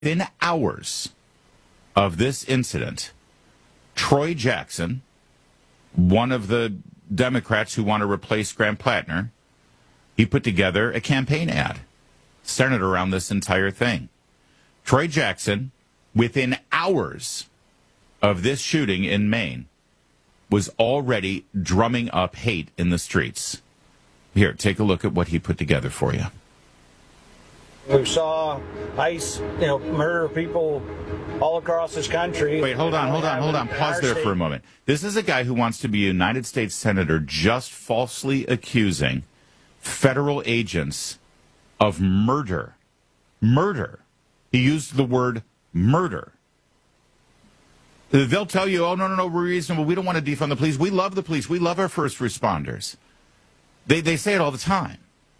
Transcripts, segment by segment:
Within hours of this incident, Troy Jackson, one of the Democrats who want to replace Graham Plattner, he put together a campaign ad centered around this entire thing. Troy Jackson, within hours of this shooting in Maine, was already drumming up hate in the streets. Here, take a look at what he put together for you. We saw ICE, murder people all across this country. Wait, hold on. Pause there for a moment. This is a guy who wants to be a United States Senator just falsely accusing federal agents of murder. Murder. He used the word murder. They'll tell you, oh, no, we're reasonable. We don't want to defund the police. We love the police. We love our first responders. They say it all the time.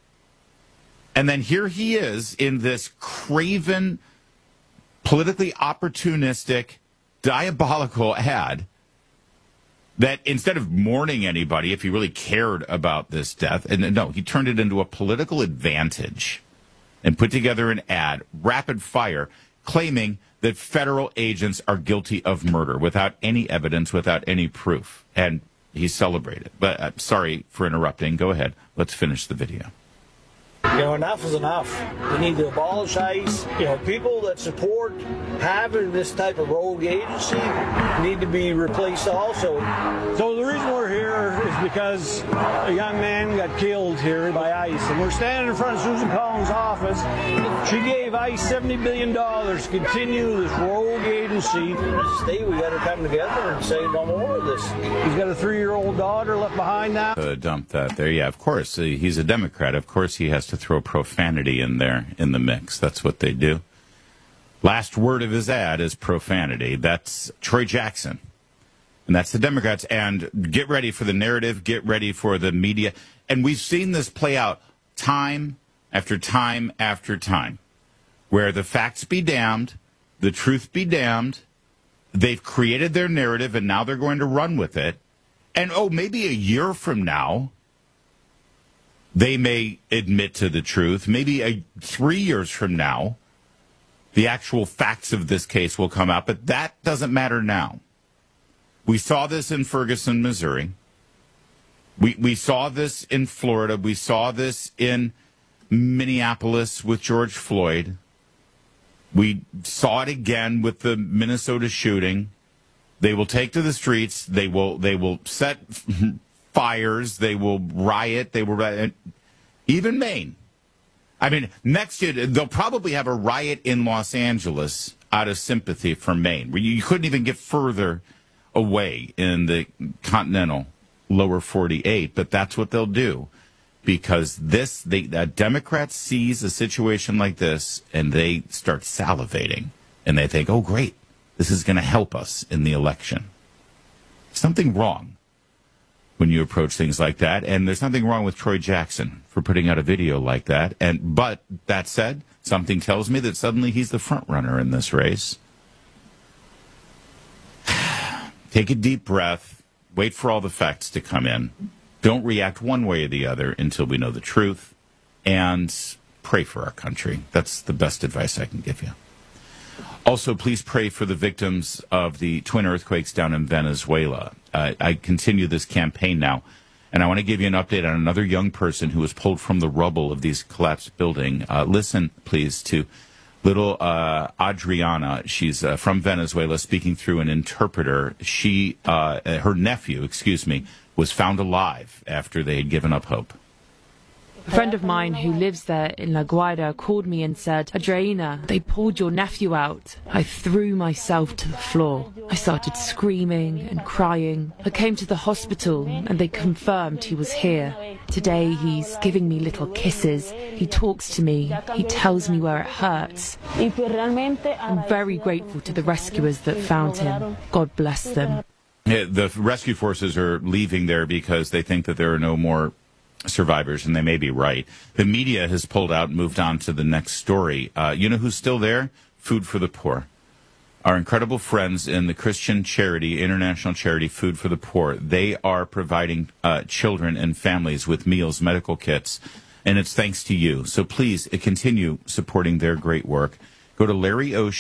And then here he is in this craven, politically opportunistic, diabolical ad that instead of mourning anybody, if he really cared about this death, and no, he turned it into a political advantage and put together an ad, rapid fire, claiming that federal agents are guilty of murder without any evidence, without any proof. And he celebrated. But sorry for interrupting. Go ahead. Let's finish the video. Enough is enough. We need to abolish ICE. People that support having this type of rogue agency need to be replaced also. So the reason we're here is because a young man got killed here by ICE, and we're standing in front of Susan Collins' office. She gave ICE $70 billion to continue this rogue agency. State, we got to come together and say no more of this. He's got a 3-year-old daughter left behind now. Dump that there. Yeah, of course. He's a Democrat. Of course he has to throw profanity in there in the mix. That's what they do. Last word of his ad is profanity. That's Troy Jackson. And that's the Democrats. And get ready for the narrative. Get ready for the media. And we've seen this play out time after time after time, where the facts be damned, the truth be damned. They've created their narrative, and now they're going to run with it. And, maybe a year from now, they may admit to the truth. Maybe 3 years from now, the actual facts of this case will come out, but that doesn't matter now. We saw this in Ferguson, Missouri. We saw this in Florida. We saw this in Minneapolis with George Floyd. We saw it again with the Minnesota shooting. They will take to the streets. They will set fires. They will riot. They will riot. Even Maine. I mean, next year, they'll probably have a riot in Los Angeles out of sympathy for Maine. You couldn't even get further away in the continental lower 48, but that's what they'll do. Because a Democrat sees a situation like this, and they start salivating. And they think, oh, great, this is going to help us in the election. Something wrong when you approach things like that. And there's nothing wrong with Troy Jackson for putting out a video like that. But that said, something tells me that suddenly he's the front runner in this race. Take a deep breath. Wait for all the facts to come in. Don't react one way or the other until we know the truth. And pray for our country. That's the best advice I can give you. Also, please pray for the victims of the twin earthquakes down in Venezuela. I continue this campaign now, and I want to give you an update on another young person who was pulled from the rubble of these collapsed buildings. Listen, please, to little Adriana. She's from Venezuela, speaking through an interpreter. Her nephew, was found alive after they had given up hope. A friend of mine who lives there in La Guaira called me and said, Adriana, they pulled your nephew out. I threw myself to the floor. I started screaming and crying. I came to the hospital and they confirmed he was here. Today he's giving me little kisses. He talks to me. He tells me where it hurts. I'm very grateful to the rescuers that found him. God bless them. The rescue forces are leaving there because they think that there are no more survivors, and they may be right. The media has pulled out and moved on to the next story. You know who's still there? Food for the Poor. Our incredible friends in the Christian charity, international charity, Food for the Poor. They are providing children and families with meals, medical kits, and it's thanks to you. So please continue supporting their great work. Go to Larry